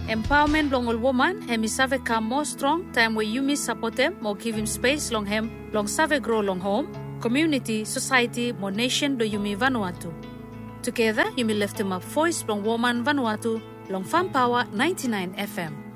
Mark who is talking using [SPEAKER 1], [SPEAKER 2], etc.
[SPEAKER 1] Empowerment long all woman, hemi save come more strong, time where you miss support them, more give him space long hem, long save grow long home, community, society, more nation do you me Vanuatu. Together, you may lift him up voice long woman Vanuatu, long Farm Power 99 FM.